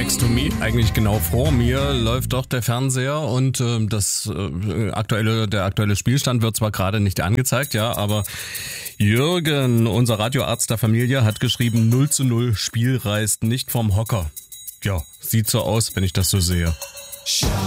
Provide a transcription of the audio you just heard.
next to me, eigentlich genau vor mir, läuft doch der Fernseher und der aktuelle Spielstand wird zwar gerade nicht angezeigt, ja, aber Jürgen, unser Radioarzt der Familie, hat geschrieben 0:0, Spiel reißt nicht vom Hocker. Ja, sieht so aus, wenn ich das so sehe.